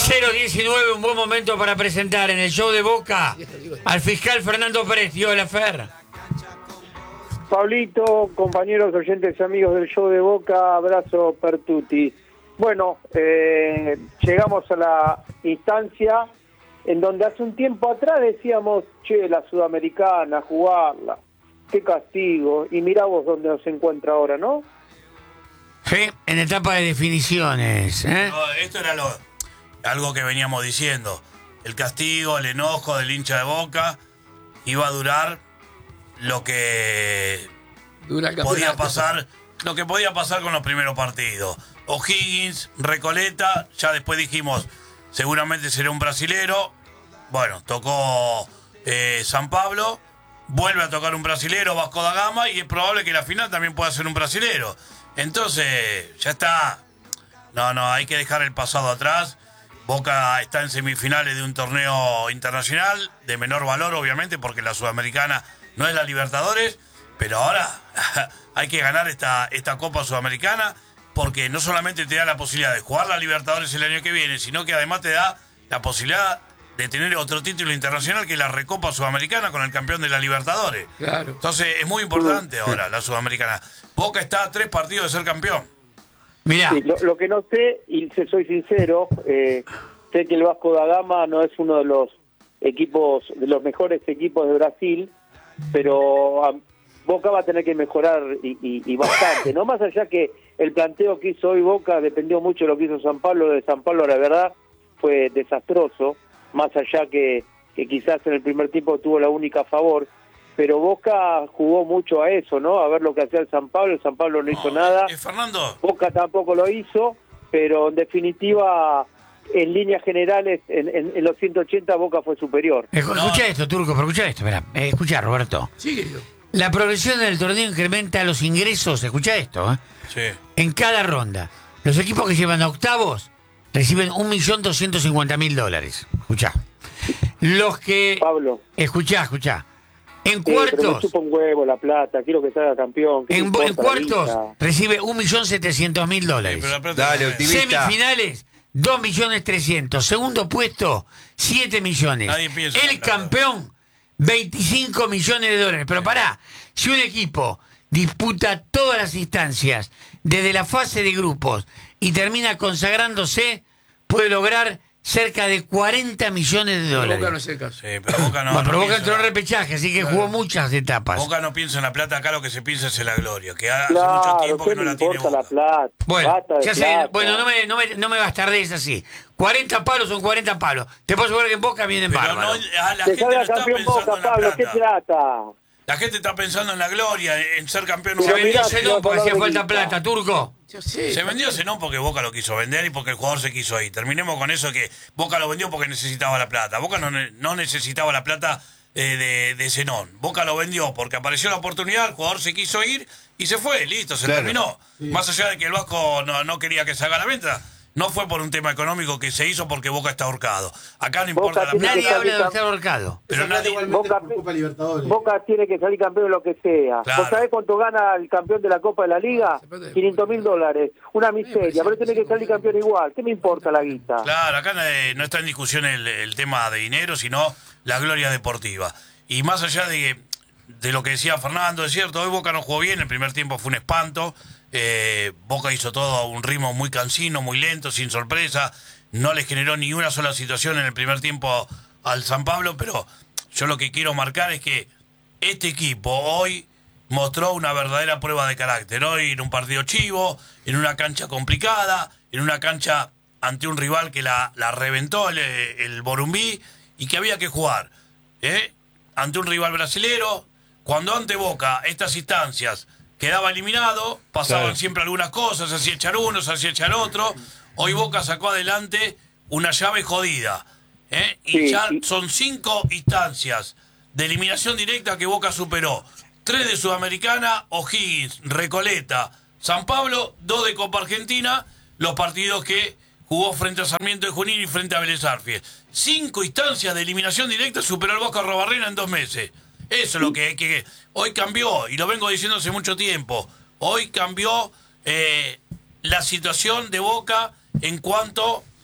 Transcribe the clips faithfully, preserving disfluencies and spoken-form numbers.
cero diecinueve, un buen momento para presentar en el show de Boca al fiscal Fernando Prestio de la Fer. Pablito, compañeros, oyentes, amigos del show de Boca, abrazo per tutti. Bueno, eh, llegamos a la instancia en donde hace un tiempo atrás decíamos, che, la Sudamericana, jugarla, qué castigo, y mirá vos dónde nos encuentra ahora, ¿no? Sí, en etapa de definiciones, ¿eh? No, esto era lo, algo que veníamos diciendo. El castigo, el enojo del hincha de Boca iba a durar lo que Dura el podía campeonato. pasar, lo que podía pasar con los primeros partidos. O'Higgins, Recoleta, ya después dijimos, seguramente será un brasilero. Bueno, tocó eh, San Pablo, vuelve a tocar un brasilero, Vasco da Gama, y es probable que la final también pueda ser un brasilero. Entonces, ya está. No, no, hay que dejar el pasado atrás. Boca está en semifinales de un torneo internacional, de menor valor, obviamente, porque la Sudamericana no es la Libertadores, pero ahora hay que ganar esta, esta Copa Sudamericana, porque no solamente te da la posibilidad de jugar la Libertadores el año que viene, sino que además te da la posibilidad de tener otro título internacional que es la Recopa Sudamericana con el campeón de la Libertadores. Claro. Entonces es muy importante ahora la Sudamericana. Boca está a tres partidos de ser campeón. Mirá, Sí, lo, lo que no sé, y se soy sincero, eh, sé que el Vasco da Gama no es uno de los equipos, de los mejores equipos de Brasil, pero a, Boca va a tener que mejorar y, y, y bastante, ¿no? Más allá que el planteo que hizo hoy Boca dependió mucho de lo que hizo San Pablo. De San Pablo, la verdad, fue desastroso, más allá que, que quizás en el primer tiempo tuvo la única a favor, pero Boca jugó mucho a eso, ¿no? A ver lo que hacía el San Pablo. El San Pablo no hizo No, nada. eh, Fernando. Boca tampoco lo hizo, pero en definitiva, en líneas generales, en, en, en los ciento ochenta Boca fue superior. escu- escucha esto, Turco, pero escucha esto, mirá. Eh, escucha, Roberto. Sí, querido. La progresión del torneo incrementa los ingresos, escucha esto, ¿eh? Sí. En cada ronda. Los equipos que llevan a octavos reciben un millón doscientos cincuenta mil dólares. Escuchá. Los que... Pablo. Escuchá, escuchá. En Eh, pero me cuartos... chupa un huevo la plata, quiero que salga campeón. ¿qué me En, importa en la cuartos guita? recibe un millón setecientos mil dólares. Pero la plata Dale, no es. optimista. Semifinales, dos millones trescientos. Segundo puesto, siete millones. Nadie piensa en El la plata. campeón, veinticinco millones de dólares. Pero pará, si un equipo disputa todas las instancias desde la fase de grupos y termina consagrándose, puede lograr cerca de cuarenta millones de dólares. Boca no es el caso. Sí, pero Boca no. Bueno, no pero Boca piensa- entró en repechaje, así que jugó muchas etapas. Boca no piensa en la plata, acá lo que se piensa es en la gloria, que hace Claro, mucho tiempo ¿qué que no me la tiene importa Boca. la plata? Bueno, Basta de ya sé, plata. bueno, no me, no me, no me bastardes así. cuarenta palos son cuarenta palos. Te puedo asegurar que en Boca vienen Pero no, bárbaros. a la Que gente no salga está campeón pensando Boca, en la Pablo, ¿qué plata. plata? La gente está pensando en la gloria, en ser campeón. Se Pero una vendió mirá, vez. Zenón porque hacía color de falta guita. plata, Turco. Yo sé. Se vendió Zenón porque Boca lo quiso vender y porque el jugador se quiso ir. Terminemos con eso, que Boca lo vendió porque necesitaba la plata. Boca no, ne- no necesitaba la plata eh, de, de Zenón. Boca lo vendió porque apareció la oportunidad, el jugador se quiso ir y se fue, listo, se Claro. terminó. Más allá de que el Vasco no, no quería que se haga la venta, no fue por un tema económico que se hizo porque Boca está ahorcado. Acá no importa Boca la tiene plata. Nadie que habla de salir estar ahorcado. Pero Esa plata nadie- igualmente Boca- por Copa Libertadores. Boca tiene que salir campeón de lo que sea. Claro. ¿Vos sabés cuánto gana el campeón de la Copa de la Liga? Se puede- quinientos mil dólares. Una parece miseria, pero tiene que muchísimo, salir campeón igual. ¿Qué me importa la guita? Claro, acá no, no está en discusión el, el tema de dinero, sino la gloria deportiva. Y más allá de, de lo que decía Fernando, es cierto, hoy Boca no jugó bien, el primer tiempo fue un espanto. Eh, Boca hizo todo a un ritmo muy cansino, muy lento, sin sorpresa. No les generó ni una sola situación en el primer tiempo al San Pablo, pero yo lo que quiero marcar es que este equipo hoy mostró una verdadera prueba de carácter. Hoy en un partido chivo, en una cancha complicada, en una cancha ante un rival que la, la reventó el, el Borumbí y que había que jugar. ¿eh? Ante un rival brasilero, cuando ante Boca estas instancias quedaba eliminado, pasaban Claro. siempre algunas cosas, se hacía echar uno, se hacía echar otro. Hoy Boca sacó adelante una llave jodida. ¿eh? Y Sí, ya sí. son cinco instancias de eliminación directa que Boca superó. Tres de Sudamericana, O'Higgins, Recoleta, San Pablo, dos de Copa Argentina, los partidos que jugó frente a Sarmiento de Junín y frente a Vélez Arfiel. Cinco instancias de eliminación directa superó el Boca Robarrena en dos meses. Eso es lo que, que hoy cambió, y lo vengo diciendo hace mucho tiempo. Hoy cambió eh, la situación de Boca en cuanto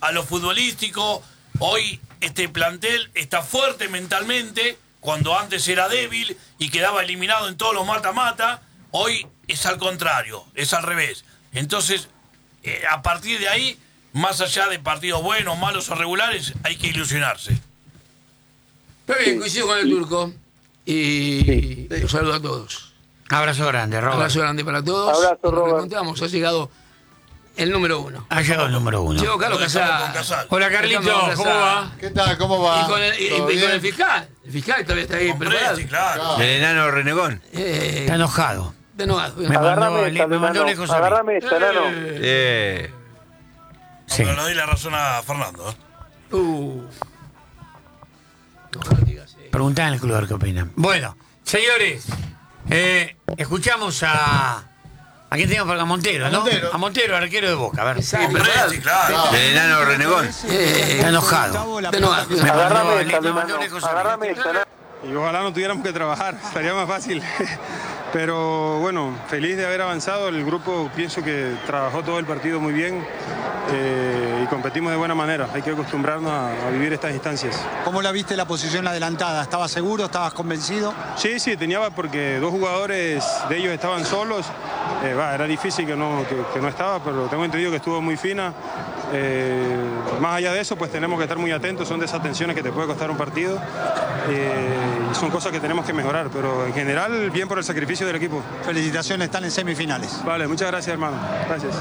a lo futbolístico. Hoy este plantel está fuerte mentalmente, cuando antes era débil y quedaba eliminado en todos los mata-mata. Hoy es al contrario, es al revés. Entonces, eh, a partir de ahí, más allá de partidos buenos, malos o regulares, hay que ilusionarse. Está bien, coincido con el Turco. Y un saludo a todos. Abrazo grande, Robert. Abrazo grande para todos. Abrazo, Nos Robert. reencontramos, ha llegado el número uno. Ha llegado el número uno. Llegó Carlos Estamos con Casal. Casal. Hola, Carlitos, Estamos ¿cómo Casal. va? ¿Qué tal? ¿Cómo va? Y con el, y- ¿Todo y con bien? el fiscal. El fiscal todavía está ahí Hombre, preparado. sí, claro. Claro. El enano renegón. Eh, Está enojado. de nuevo. Me mandó, Agarrame le- esta, me mandó enano. lejos a mí. Agarrame esta, enano. Eh. Sí. Pero le doy la razón a Fernando. ¿eh? Uh. Preguntá en el club a ver qué opinan. Bueno, señores, eh, escuchamos a. ¿A quién tenemos por acá? A Montero, ¿no? Montero. A Montero, arquero de Boca. A ver. Sí, Hombre, preparado. sí, claro. El enano renegón. Eh, Está enojado. de nuevo. Me mandó, Agarrame le- esta, me mandó enano. lejos a mí. Agarrame esta, enano. Y ojalá no tuviéramos que trabajar, estaría más fácil. Pero bueno, feliz de haber avanzado. El grupo pienso que trabajó todo el partido muy bien eh, y competimos de buena manera. Hay que acostumbrarnos a, a vivir estas instancias. ¿Cómo la viste la posición adelantada? ¿Estabas seguro? ¿Estabas convencido? Sí, sí, tenía porque dos jugadores de ellos estaban solos. Eh, va, era difícil que no, que, que no estaba, pero tengo entendido que estuvo muy fina. Eh, más allá de eso, pues tenemos que estar muy atentos. Son de esas tensiones que te puede costar un partido. Eh, y son cosas que tenemos que mejorar. Pero en general, bien por el sacrificio del equipo. Felicitaciones, están en semifinales. Vale, muchas gracias, hermano. Gracias.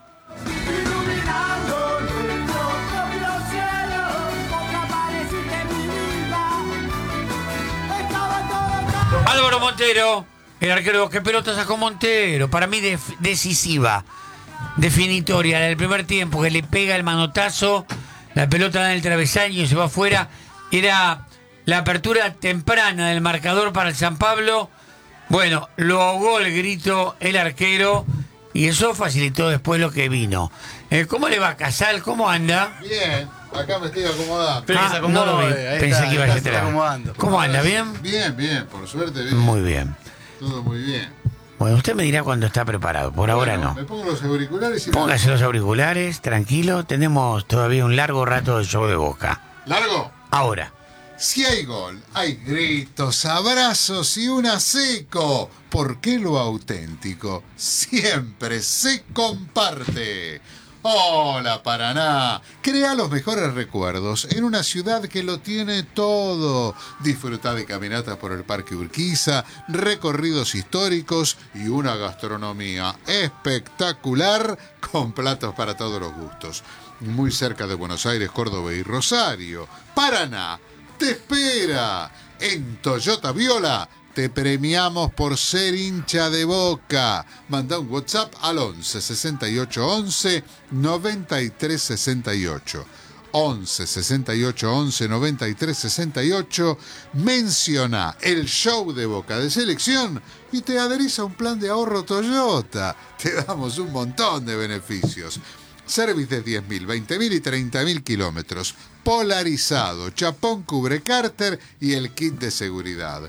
Álvaro Montero, el arquero. ¿Qué pelota sacó Montero? Para mí def- decisiva, definitoria. Del primer tiempo, que le pega el manotazo, la pelota da en el travesaño y se va afuera. Era la apertura temprana del marcador para el San Pablo. Bueno, lo ahogó el grito el arquero y eso facilitó después lo que vino. Eh, ¿Cómo le va, Casal? ¿Cómo anda? Bien, acá me estoy acomodando. Pero que se acomode, no lo vi. ahí Pensé está, que iba a está, ser se está acomodando. ¿Cómo anda? ¿Bien? Bien, bien, por suerte bien. Muy bien. Todo muy bien. Bueno, usted me dirá cuando está preparado. Por ahora Bueno, no. Me pongo los auriculares y... Póngase los auriculares, tranquilo. Tenemos todavía un largo rato de show de Boca. ¿Largo? Ahora. Si hay gol, hay gritos, abrazos y una seco. Porque lo auténtico siempre se comparte. Hola Paraná, crea los mejores recuerdos en una ciudad que lo tiene todo. Disfruta de caminatas por el Parque Urquiza, recorridos históricos y una gastronomía espectacular con platos para todos los gustos. Muy cerca de Buenos Aires, Córdoba y Rosario. Paraná te espera. En Toyota Viola te premiamos por ser hincha de Boca. Manda un WhatsApp al once sesenta y ocho once noventa y tres sesenta y ocho. once sesenta y ocho once noventa y tres sesenta y ocho. Menciona el show de Boca de selección y te adherís a un plan de ahorro Toyota. Te damos un montón de beneficios. Service de diez mil, veinte mil y treinta mil kilómetros. Polarizado, chapón cubre cárter y el kit de seguridad.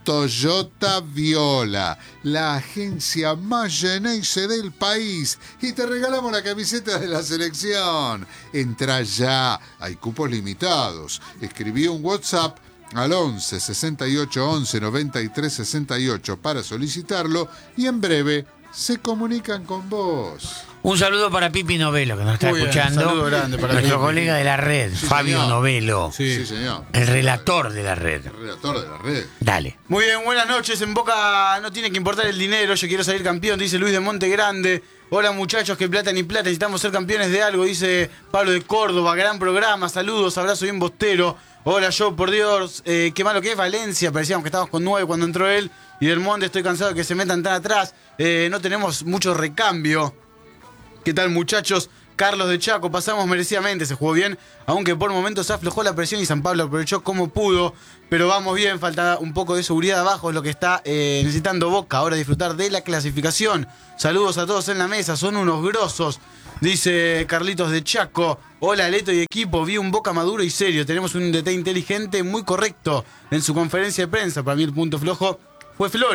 Toyota Viola, la agencia más Geneise del país. Y te regalamos la camiseta de la selección. Entra ya, hay cupos limitados. Escribí un WhatsApp al once sesenta y ocho once noventa y tres sesenta y ocho para solicitarlo y en breve se comunican con vos. Un saludo para Pipi Novelo, que nos está Muy bien, escuchando. saludo grande para Nuestro Pipi. colega de la red, Sí, Fabio señor. Novelo. Sí, señor. El relator de la red. El relator de la red. Dale. Muy bien, buenas noches. En Boca no tiene que importar el dinero. Yo quiero salir campeón, dice Luis de Monte Grande. Hola muchachos, que plata ni plata. Necesitamos ser campeones de algo, dice Pablo de Córdoba. Gran programa, saludos, abrazo bien bostero. Hola yo, por Dios, eh, qué malo que es Valencia. Parecíamos que estábamos con nueve cuando entró él. Y Del Monte, estoy cansado de que se metan tan atrás. Eh, no tenemos mucho recambio. ¿Qué tal muchachos? Carlos de Chaco, pasamos merecidamente, se jugó bien, aunque por momentos aflojó la presión y San Pablo aprovechó como pudo, pero vamos bien, falta un poco de seguridad abajo, es lo que está eh, necesitando Boca, ahora disfrutar de la clasificación. Saludos a todos en la mesa, son unos grosos, dice Carlitos de Chaco. Hola Leto y equipo, vi un Boca maduro y serio, tenemos un D T inteligente muy correcto en su conferencia de prensa, para mí el punto flojo fue Flores,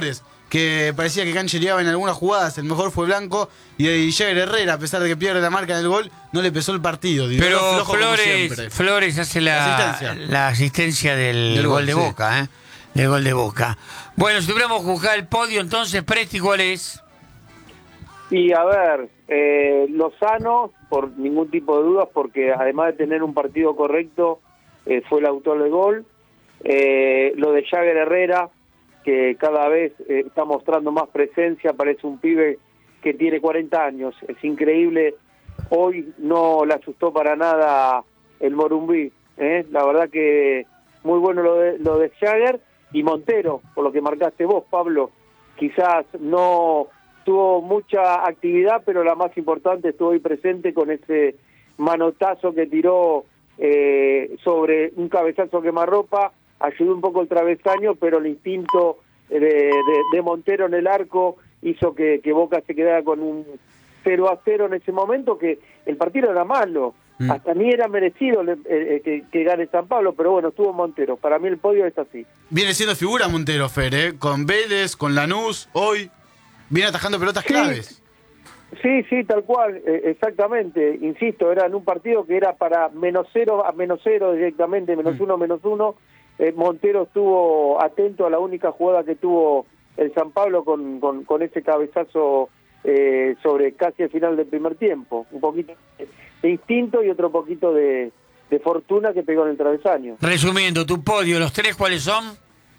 que parecía que canchereaba en algunas jugadas, el mejor fue Blanco, y Jagger Herrera, a pesar de que pierde la marca del gol, no le pesó el partido. Pero Flores, Flores hace la, la asistencia, la asistencia del, del gol, gol de sí. Boca, ¿eh? Del gol de Boca. Bueno, si tuviéramos que buscar el podio, entonces, Presti, ¿cuál es? Y a ver, eh, Lozano, por ningún tipo de dudas, porque además de tener un partido correcto, eh, fue el autor del gol. Eh, lo de Jagger Herrera, que cada vez eh, está mostrando más presencia, parece un pibe que tiene cuarenta años, es increíble. Hoy no le asustó para nada el Morumbí, ¿eh? La verdad que muy bueno lo de, lo de Jagger. Y Montero, por lo que marcaste vos, Pablo, quizás no tuvo mucha actividad, pero la más importante estuvo ahí presente con ese manotazo que tiró eh, sobre un cabezazo quemarropa, ayudó un poco el travesaño, pero el instinto de, de, de Montero en el arco hizo que, que Boca se quedara con un cero a cero en ese momento, que el partido era malo, mm. hasta ni era merecido eh, eh, que, que gane San Pablo, pero bueno, estuvo Montero, para mí el podio es así. Viene siendo figura Montero, Fer, ¿eh? Con Vélez, con Lanús, hoy viene atajando pelotas sí. claves. Sí, sí, tal cual, eh, exactamente, insisto, era en un partido que era para menos cero a menos cero directamente, menos mm. uno, menos uno. Eh, Montero estuvo atento a la única jugada que tuvo el San Pablo con, con, con ese cabezazo eh, sobre casi el final del primer tiempo. Un poquito de instinto y otro poquito de, de fortuna que pegó en el travesaño. Resumiendo, tu podio, ¿los tres cuáles son?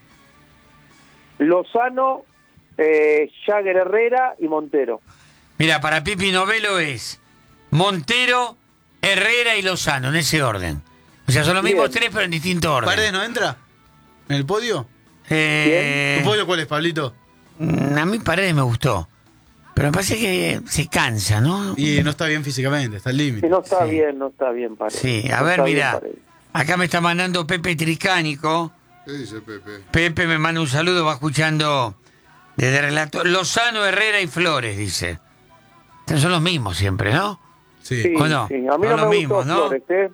Lozano, eh, Jagger Herrera y Montero. Mira, para Pipi Novelo es Montero, Herrera y Lozano, en ese orden. O sea, son los mismos Bien. tres, pero en distinto orden. ¿Paredes no entra en el podio? Eh, ¿Tu podio cuál es, Pablito? A mí Paredes me gustó. Pero me parece que se cansa, ¿no? Y no está bien físicamente, está al límite. Sí, no está sí. bien, no está bien, Paredes. Sí, a no ver, mira. Acá me está mandando Pepe Tricánico. ¿Qué dice Pepe? Pepe me manda un saludo, va escuchando desde relato. Lozano, Herrera y Flores, dice. Son los mismos siempre, ¿no? Sí, sí, ¿O no? sí. A mí son no me mismos, gustó ¿no? Flores, ¿eh?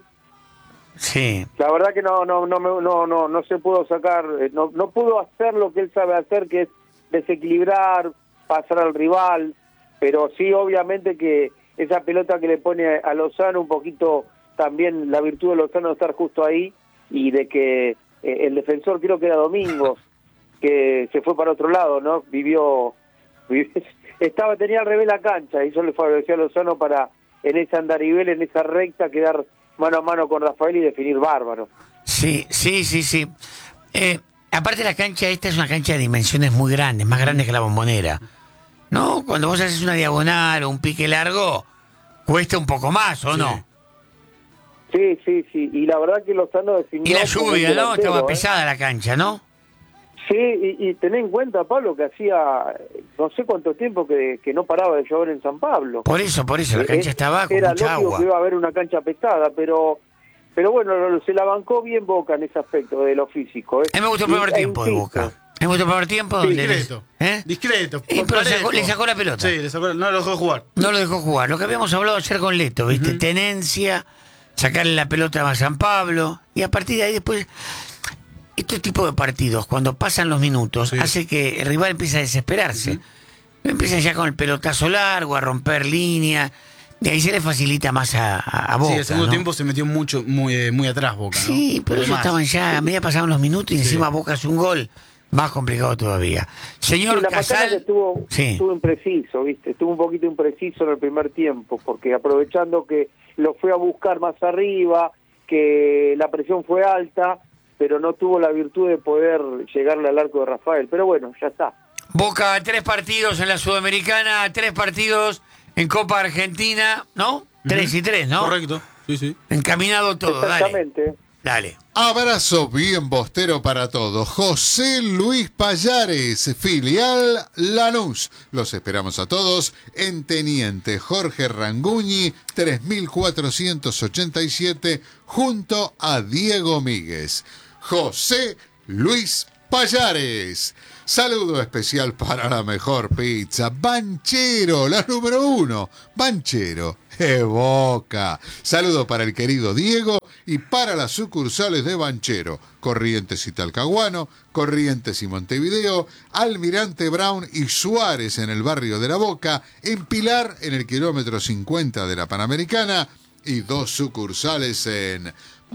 Sí. La verdad que no no no no no no, no se pudo sacar, no no pudo hacer lo que él sabe hacer, que es desequilibrar, pasar al rival, pero sí obviamente que esa pelota que le pone a Lozano, un poquito también la virtud de Lozano de estar justo ahí y de que eh, el defensor, creo que era Domingos, que se fue para otro lado, ¿no? Vivió, vivió estaba tenía al revés la cancha y eso le favoreció a Lozano para en ese andarivel, en esa recta quedar mano a mano con Rafael y definir bárbaro. Sí, sí, sí, sí. Eh, aparte la cancha esta es una cancha de dimensiones muy grandes, más grandes que la Bombonera. ¿No? Cuando vos haces una diagonal o un pique largo, cuesta un poco más, ¿o sí. no? Sí, sí, sí. Y la verdad que Lozano definió... Y la lluvia, ¿no? Estaba ¿eh? pesada la cancha, ¿no? Sí, y, y ten en cuenta, Pablo, que hacía no sé cuánto tiempo que, que no paraba de llover en San Pablo. Por eso, por eso, la cancha estaba con Era mucha lógico agua. que iba a haber una cancha pesada, pero pero bueno, se la bancó bien Boca en ese aspecto de lo físico. ¿eh? A mí me gustó el primer Y, tiempo de insisto, Boca. A mí me gustó el primer tiempo. Sí, donde discreto. les- ¿eh? Discreto. Y, pero sacó- le sacó la pelota. Sí, le sacó, no lo dejó jugar. No lo dejó jugar. Lo que habíamos hablado ayer con Leto, ¿viste? Ujú. Tenencia, sacarle la pelota a San Pablo, y a partir de ahí después... Este tipo de partidos, cuando pasan los minutos, Sí. hace que el rival empiece a desesperarse. Ujú. Empieza ya con el pelotazo largo, a romper línea, de ahí se le facilita más a, a, a Boca. Sí, el segundo ¿no? tiempo se metió mucho, muy, eh, muy atrás Boca, ¿no? Sí, pero ellos Además, estaban ya, a medida pasaban los minutos y Sí. encima Boca hace un gol, más complicado todavía. Señor Sí, la Macana que Casal, estuvo, sí. estuvo impreciso, ¿viste? Estuvo un poquito impreciso en el primer tiempo, porque aprovechando que lo fue a buscar más arriba, que la presión fue alta, pero no tuvo la virtud de poder llegarle al arco de Rafael. Pero bueno, ya está. Boca, tres partidos en la Sudamericana, tres partidos en Copa Argentina, ¿no? Tres y tres, ¿no? Correcto, sí, sí. Encaminado todo, dale. Exactamente. Dale. Abrazo bien bostero para todos. José Luis Payares, filial Lanús. Los esperamos a todos en Teniente Jorge Ranguñi, tres mil cuatrocientos ochenta y siete, junto a Diego Míguez. José Luis Payares. Saludo especial para la mejor pizza, Banchero, la número uno, Banchero, de Boca. Saludo para el querido Diego y para las sucursales de Banchero, Corrientes y Talcahuano, Corrientes y Montevideo, Almirante Brown y Suárez en el barrio de La Boca, en Pilar en el kilómetro cincuenta de la Panamericana y dos sucursales en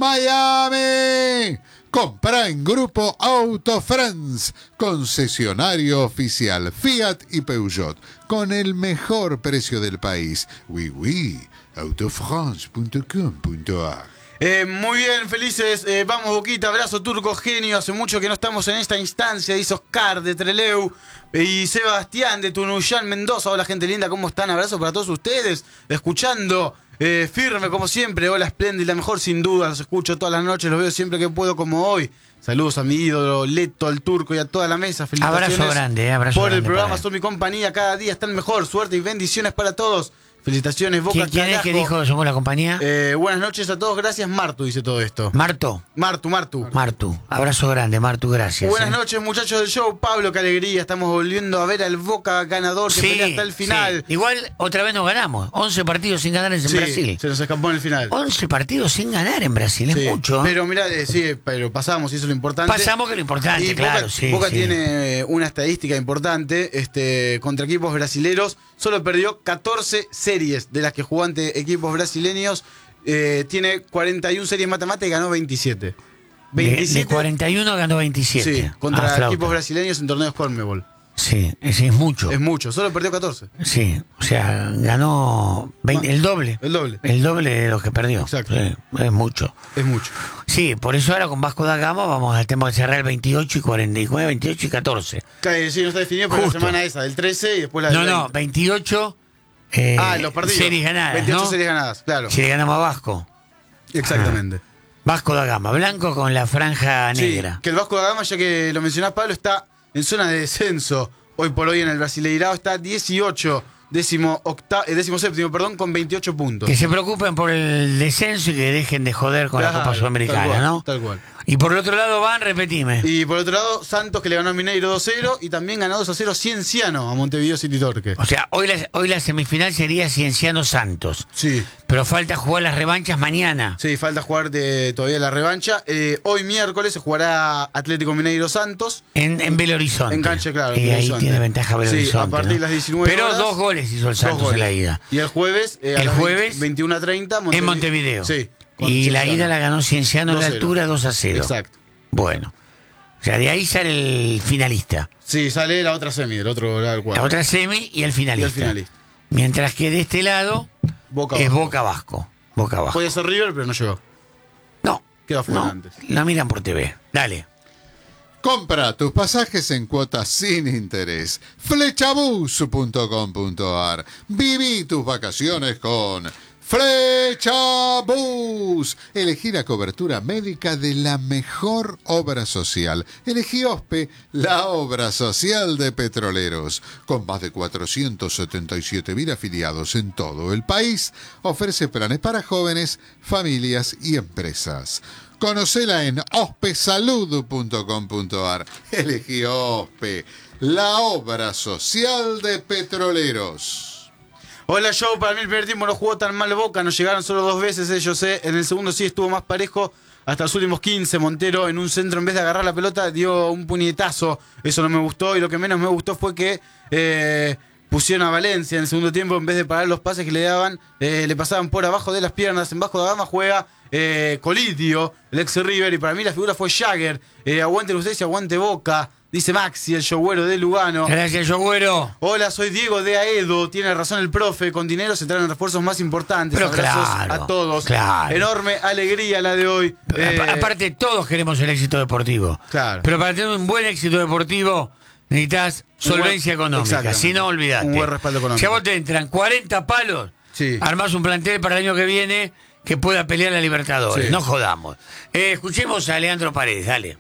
Miami. Compra en Grupo Auto France, concesionario oficial Fiat y Peugeot, con el mejor precio del país. Oui, oui, autofrance punto com punto a r. Eh, muy bien, felices. Eh, vamos, Boquita, abrazo, Turco, genio. Hace mucho que no estamos en esta instancia. Dice Oscar de Treleu y Sebastián de Tunuyán, Mendoza. Hola, gente linda, ¿cómo están? Abrazo para todos ustedes. Escuchando, eh, firme como siempre. Hola, Espléndida, la mejor sin duda. Los escucho todas las noches, los veo siempre que puedo como hoy. Saludos a mi ídolo Leto, al Turco y a toda la mesa. Felicitaciones. Abrazo grande, eh, abrazo por grande el programa. para él. Son mi compañía. Cada día están mejor. Suerte y bendiciones para todos. Felicitaciones, Boca. ¿Quién, quién es carajo. que dijo que somos la compañía? Eh, buenas noches a todos, gracias Martu, dice todo esto. Marto. Martu, Martu. Martu. Abrazo grande, Martu, gracias. Buenas eh. noches, muchachos del show. Pablo, qué alegría. Estamos volviendo a ver al Boca ganador que Sí, pelea hasta el final. sí. Igual otra vez nos ganamos. once partidos sin ganar en Sí, Brasil. se nos escapó en el final. once partidos sin ganar en Brasil, es Sí, mucho. ¿eh? Pero mirá, eh, sí, pero pasamos, y eso es lo importante. Pasamos, que lo importante, Y claro, Boca, sí, Boca sí. tiene eh, una estadística importante este, contra equipos brasileros. Solo perdió catorce series de las que jugó ante equipos brasileños. Eh, tiene cuarenta y una series matemáticas y ganó veintisiete. De, de cuarenta y uno ganó veintisiete. Sí, contra Ah, flauta. equipos brasileños en torneos Conmebol. Sí, ese es mucho. Es mucho, solo perdió catorce. Sí, o sea, ganó veinte, el doble. El doble. El doble de lo que perdió. Exacto. Sí, es mucho. Es mucho. Sí, por eso ahora con Vasco da Gama vamos a tener que cerrar el veintiocho y cuarenta y nueve, veintiocho y catorce. Que, sí, no está definido, pero la Justo. semana esa, del trece y después la del No, no, veinte. veintiocho eh, Ah, los partidos. series ganadas, veintiocho ¿no? series ganadas, claro. Si le ganamos a Vasco. Exactamente. Vasco da Gama, blanco con la franja Sí, negra. que el Vasco da Gama, ya que lo mencionás, Pablo, está en zona de descenso. Hoy por hoy en el Brasileirao está dieciocho, décimo, octa, eh, décimo séptimo, perdón, con veintiocho puntos. Que se preocupen por el descenso y que dejen de joder con Claro, la Copa Sudamericana, tal cual, ¿no? tal cual. Y por el otro lado van, repetime. Y por otro lado, Santos, que le ganó a Mineiro dos cero y también ganó dos a cero Cienciano a Montevideo City Torque. O sea, hoy la, hoy la semifinal sería Cienciano Santos. Sí. Pero falta jugar las revanchas mañana. Sí, falta jugar de, todavía la revancha. Eh, hoy miércoles se jugará Atlético Mineiro Santos. En, en Belo Horizonte. En cancha, claro. en Y Belo ahí Horizonte. tiene ventaja Belo Sí, Horizonte. a partir ¿no? de las diecinueve Pero horas, dos goles hizo el Santos dos goles. en la ida. Y el jueves, eh, a El las jueves, veintiuno a treinta, en Montevideo. Sí. con Y la Cienciano. ida la ganó Cienciano en dos la a cero. altura dos a cero. Exacto. Bueno. O sea, de ahí sale el finalista. Sí, sale la otra semi, del otro lado del La cuadro. otra semi y el finalista. Y el finalista. Mientras que de este lado Boca es Vasco. Boca Vasco. Boca Vasco. Podía ser River, pero no llegó. No. Quedó afuera no, antes. La miran por T V. Dale. Compra tus pasajes en cuotas sin interés. Flechabus punto com punto a r. Viví tus vacaciones con Flechabus. Elegí la cobertura médica de la mejor obra social. Elegí OSPE, la obra social de petroleros. Con más de cuatrocientos setenta y siete mil afiliados en todo el país, ofrece planes para jóvenes, familias y empresas. Conocela en ospesalud punto com punto a r. Elegí OSPE, la obra social de petroleros. Hola, Joe. Para mí el primer tiempo no jugó tan mal Boca. Nos llegaron solo dos veces, ellos. Eh. En el segundo sí estuvo más parejo. Hasta los últimos quince, Montero en un centro, en vez de agarrar la pelota, dio un puñetazo. Eso no me gustó. Y lo que menos me gustó fue que eh, pusieron a Valencia en el segundo tiempo. En vez de parar los pases que le daban, eh, le pasaban por abajo de las piernas. En Vasco da Gama juega eh, Colidio, el ex River. Y para mí la figura fue Jagger. Eh, aguante ustedes y aguante Boca. Dice Maxi, el showero de Lugano. Gracias, Yogüero. Hola, soy Diego de Aedo. Tiene razón el profe. Con dinero se traen refuerzos más importantes. Pero Abrazos claro, a todos. claro. Enorme alegría la de hoy. Eh, A- Aparte, todos queremos el éxito deportivo. Claro. Pero para tener un buen éxito deportivo, necesitas Un buen- solvencia económica. Exactamente. Si no, olvidate. Un buen respaldo económico. Si a vos te entran cuarenta palos, Sí. armás un plantel para el año que viene que pueda pelear la Libertadores. Sí. No jodamos. Eh, escuchemos a Leandro Paredes, dale.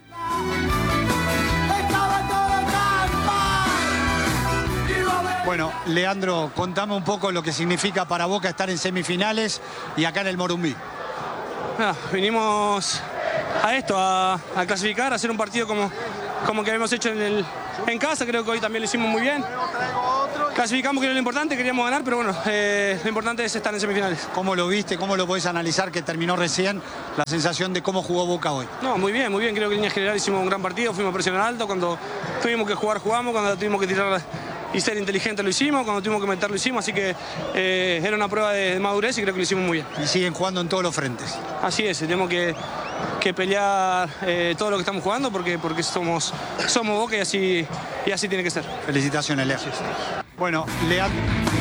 Bueno, Leandro, contame un poco lo que significa para Boca estar en semifinales y acá en el Morumbí. Ah, vinimos a esto, a, a clasificar, a hacer un partido como, como que habíamos hecho en, el, en casa. Creo que hoy también lo hicimos muy bien. clasificamos, que era lo importante, queríamos ganar, pero bueno, eh, lo importante es estar en semifinales. ¿Cómo lo viste? ¿Cómo lo podés analizar que terminó recién la sensación de cómo jugó Boca hoy? No, muy bien, muy bien. Creo que en línea general hicimos un gran partido, fuimos a presionar alto. Cuando tuvimos que jugar, jugamos. Cuando tuvimos que tirar y ser inteligentes, lo hicimos. Cuando tuvimos que meter, lo hicimos. Así que eh, era una prueba de, de madurez y creo que lo hicimos muy bien. Y siguen jugando en todos los frentes. Así es, tenemos que, que pelear eh, todo lo que estamos jugando porque, porque somos, somos Boca y así, y así tiene que ser. Felicitaciones, Lea. Bueno, Leandro.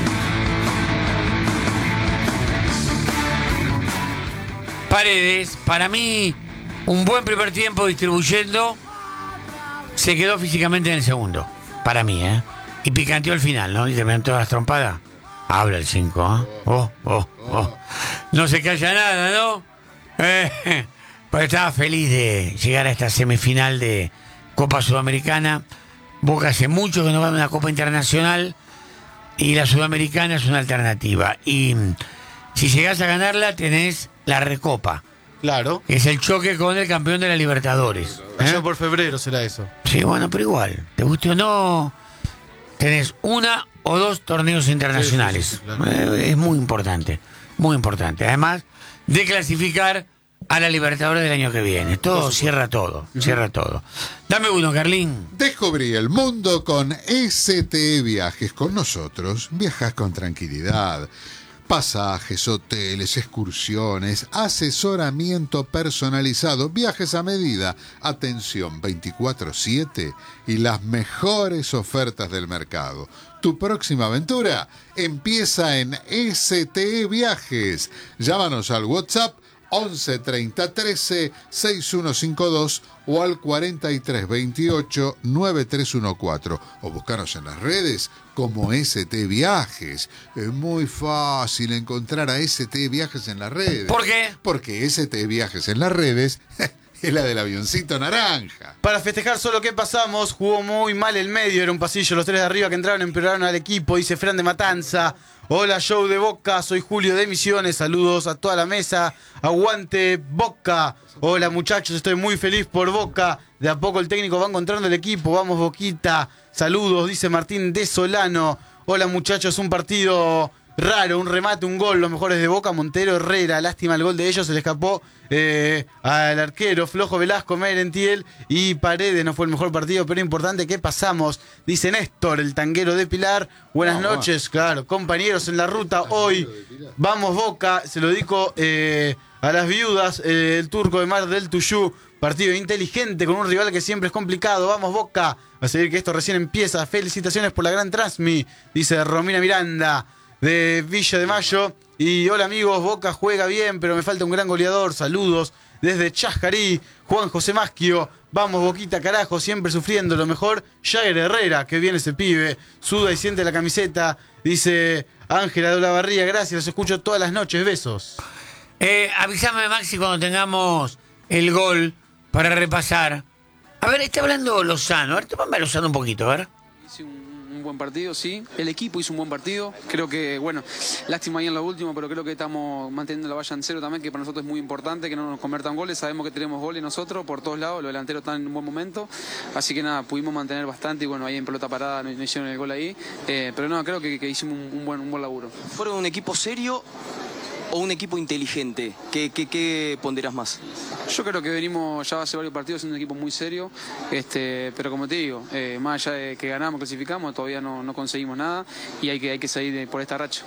Paredes, para mí, un buen primer tiempo distribuyendo, se quedó físicamente en el segundo, para mí, ¿eh? Y picanteó al final, ¿no? Y terminaron todas las trompadas. Habla el cinco, ¿eh? Oh, oh, oh. No se calla nada, ¿no? Eh, pero estaba feliz de llegar a esta semifinal de Copa Sudamericana. Boca hace mucho que no va a una Copa Internacional y la Sudamericana es una alternativa. Y si llegás a ganarla, tenés la Recopa. Claro. Que es el choque con el campeón de la Libertadores. ¿Eh? Allá por febrero será eso. Sí, bueno, pero igual, te guste o no, tenés una o dos torneos internacionales. Sí, sí, sí, claro. eh, es muy importante, muy importante. Además de clasificar a la Libertadores del año que viene. Todo cierra todo, uh-huh. cierra todo. Dame uno, Carlín. Descubrí el mundo con S T E Viajes. Con nosotros viajas con tranquilidad. Pasajes, hoteles, excursiones, asesoramiento personalizado, viajes a medida, atención veinticuatro siete y las mejores ofertas del mercado. Tu próxima aventura empieza en S T E Viajes. Llámanos al WhatsApp once treinta trece sesenta y uno cincuenta y dos o al cuarenta y tres veintiocho noventa y tres catorce o buscaros en las redes como S T Viajes. Es muy fácil encontrar a S T Viajes en las redes. ¿Por qué? Porque S T Viajes en las redes es la del avioncito naranja. Para festejar solo que pasamos, jugó muy mal el medio, era un pasillo, los tres de arriba que entraron empeoraron al equipo, dice Fran de Matanza. Hola, show de Boca, soy Julio de Misiones, saludos a toda la mesa, aguante Boca. Hola muchachos, estoy muy feliz por Boca, de a poco el técnico va encontrando el equipo, vamos Boquita, saludos, dice Martín de Solano. Hola muchachos, un partido raro, un remate, un gol, los mejores de Boca, Montero, Herrera, lástima el gol de ellos, se le escapó eh, al arquero, flojo Velasco, Merentiel y Paredes, no fue el mejor partido, pero importante que pasamos, dice Néstor, el tanguero de Pilar, buenas no, noches, no. Claro, compañeros en la ruta, hoy vamos Boca, se lo digo eh, a las viudas, eh, el turco de Mar del Tuyú, partido inteligente con un rival que siempre es complicado, vamos Boca, a seguir que esto recién empieza, felicitaciones por la gran transmi, dice Romina Miranda, de Villa de Mayo. Y hola amigos, Boca juega bien, pero me falta un gran goleador. Saludos desde Chascarí, Juan José Masquio. Vamos Boquita, carajo, siempre sufriendo. Lo mejor, Jair Herrera, que viene ese pibe. Suda y siente la camiseta. Dice Ángela de Olavarría, gracias, los escucho todas las noches. Besos. Eh, avísame, Maxi, cuando tengamos el gol para repasar. A ver, está hablando Lozano. A ver, tómame a Lozano un poquito, a ver. Un buen partido, sí. El equipo hizo un buen partido. Creo que, bueno, lástima ahí en lo último, pero creo que estamos manteniendo la valla en cero también, que para nosotros es muy importante que no nos conviertan goles. Sabemos que tenemos goles nosotros por todos lados, los delanteros están en un buen momento. Así que nada, pudimos mantener bastante y bueno, ahí en pelota parada no hicieron el gol ahí. Eh, pero no, creo que, que hicimos un, un, buen, un buen laburo. ¿Fueron un equipo serio o un equipo inteligente? ¿Qué, qué, qué ponderás más? Yo creo que venimos ya hace varios partidos siendo un equipo muy serio, este, pero como te digo, eh, más allá de que ganamos, clasificamos, todavía no, no conseguimos nada y hay que, hay que salir de, por esta racha.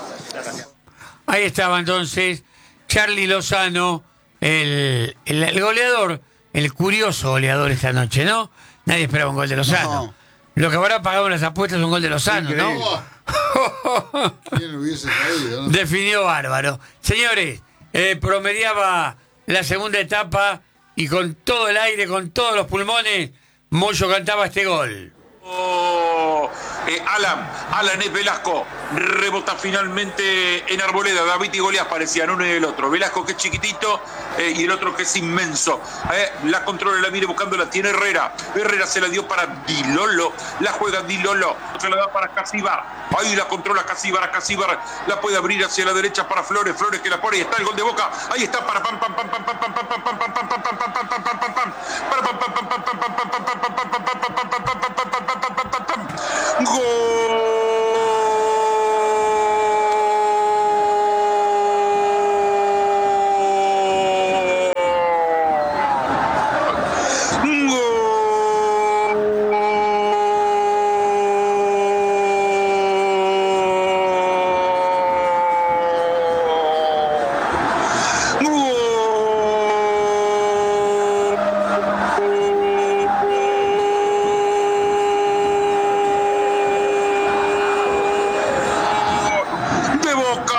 Ahí estaba entonces Charly Lozano, el, el, el goleador, el curioso goleador esta noche, ¿no? Nadie esperaba un gol de Lozano. No. Lo que habrá pagado en las apuestas es un gol de Lozano, increíble, ¿no? ¿Quién hubiese caído, no? Definió bárbaro. Señores, eh, promediaba la segunda etapa y con todo el aire, con todos los pulmones, Moyo cantaba este gol. Oh, eh, Alan, Alan es Velasco, rebota finalmente en Arboleda. David y Goliat parecían uno y el otro. Velasco que es chiquitito eh, y el otro que es inmenso. Eh, la controla, la viene buscando, la tiene Herrera. Herrera se la dio para Dilolo, la juega Dilolo, se la da para Casibar. Ahí la controla Casibar, a Casibar la puede abrir hacia la derecha para Flores, Flores que la pone y está el gol de Boca. Ahí está para pam pam pam pam pam pam